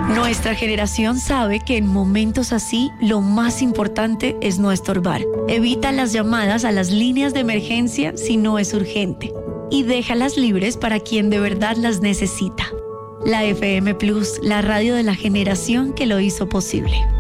Nuestra generación sabe que en momentos así lo más importante es no estorbar. Evita las llamadas a las líneas de emergencia si no es urgente y déjalas libres para quien de verdad las necesita. La FM Plus, la radio de la generación que lo hizo posible.